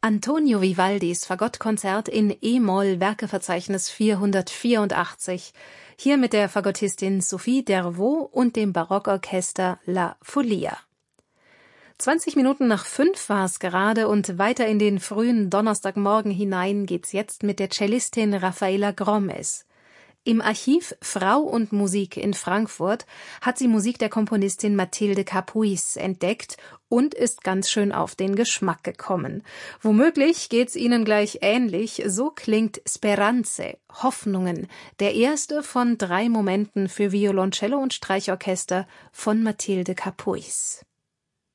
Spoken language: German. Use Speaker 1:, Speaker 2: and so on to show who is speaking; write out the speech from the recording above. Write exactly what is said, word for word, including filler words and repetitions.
Speaker 1: Antonio Vivaldis Fagottkonzert in e-Moll, Werkeverzeichnis vierhundertvierundachtzig, hier mit der Fagottistin Sophie Dervaux und dem Barockorchester La Folia. zwanzig Minuten nach fünf war es gerade und weiter in den frühen Donnerstagmorgen hinein geht's jetzt mit der Cellistin Rafaela Gromes. Im Archiv Frau und Musik in Frankfurt hat sie Musik der Komponistin Mathilde Capuis entdeckt und ist ganz schön auf den Geschmack gekommen. Womöglich geht's Ihnen gleich ähnlich, so klingt Speranze, Hoffnungen, der erste von drei Momenten für Violoncello und Streichorchester von Mathilde Capuis.